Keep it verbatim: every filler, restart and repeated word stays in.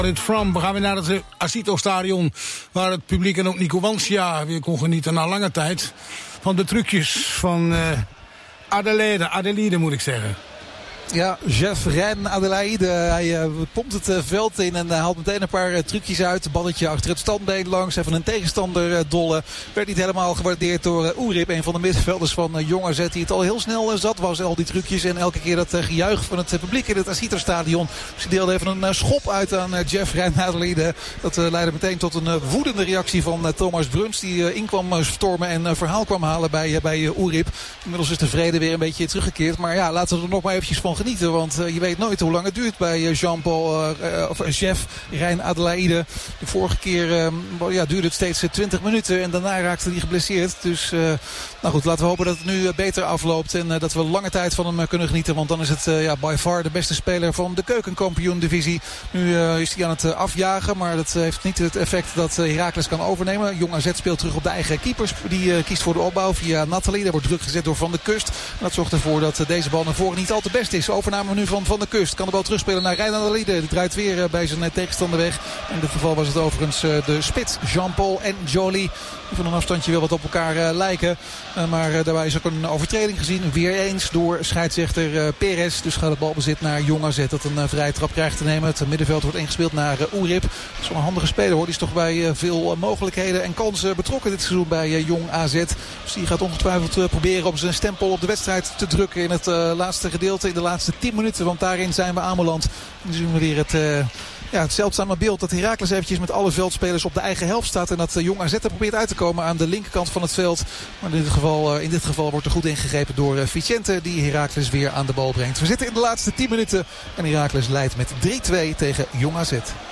From. We gaan weer naar het Asito-stadion, waar het publiek en ook Nico Wansja weer kon genieten na lange tijd van de trucjes van uh, Adelaide, Adelaide moet ik zeggen. Ja, Jeff Rijn Adelaide, hij uh, pompt het uh, veld in en uh, haalt meteen een paar uh, trucjes uit. Balletje achter het standbeen langs, even een tegenstander uh, dolle. Werd niet helemaal gewaardeerd door uh, Oerip, een van de middenvelders van uh, Jong A Z, die het al heel snel uh, zat was, al die trucjes. En elke keer dat uh, gejuich van het uh, publiek in het Asito-stadion. Ze deelde even een uh, schop uit aan uh, Jeff Rijn Adelaide. Dat uh, leidde meteen tot een uh, woedende reactie van uh, Thomas Bruns, die uh, in kwam uh, stormen en uh, verhaal kwam halen bij, uh, bij uh, Oerip. Inmiddels is de vrede weer een beetje teruggekeerd. Maar ja, laten we er nog maar eventjes van genieten. Want uh, je weet nooit hoe lang het duurt bij uh, Jean-Paul, uh, uh, of uh, Jeff Rijn Adelaide. De vorige keer uh, ja, duurde het steeds uh, twintig minuten. En daarna raakte hij geblesseerd. Dus uh, nou goed, laten we hopen dat het nu uh, beter afloopt. En uh, dat we lange tijd van hem uh, kunnen genieten. Want dan is het uh, ja, by far de beste speler van de keukenkampioen-divisie. Nu uh, is hij aan het uh, afjagen. Maar dat uh, heeft niet het effect dat uh, Heracles kan overnemen. Jong A Z speelt terug op de eigen keepers. Die uh, kiest voor de opbouw via Nathalie. Daar wordt druk gezet door Van der Kust. En dat zorgt ervoor dat uh, deze bal naar voren niet al te best is. Overname nu van Van der Kust. Kan de bal terugspelen naar Rijn Adelaide. Die draait weer uh, bij zijn uh, tegenstander weg. In dit geval was het overigens uh, de spits Jean-Paul en Jolie. Die van een afstandje wel wat op elkaar uh, lijken. Uh, maar uh, daarbij is ook een overtreding gezien. Weer eens door scheidsrechter uh, Perez. Dus gaat het balbezit naar Jong A Z. Dat een uh, vrije trap krijgt te nemen. Het middenveld wordt ingespeeld naar uh, Oerip. Dat is wel een handige speler hoor. Die is toch bij uh, veel uh, mogelijkheden en kansen betrokken dit seizoen bij uh, Jong A Z. Dus die gaat ongetwijfeld uh, proberen om zijn stempel op de wedstrijd te drukken. In het uh, laatste gedeelte. In de laatste tien minuten. Want daarin zijn we aanbeland. Nu zien we weer het... Uh, Ja, het zeldzame beeld dat Heracles eventjes met alle veldspelers op de eigen helft staat. En dat uh, Jong A Z er probeert uit te komen aan de linkerkant van het veld. Maar in dit geval, uh, in dit geval wordt er goed ingegrepen door uh, Vicente. Die Heracles weer aan de bal brengt. We zitten in de laatste tien minuten. En Heracles leidt met drie twee tegen Jong A Z.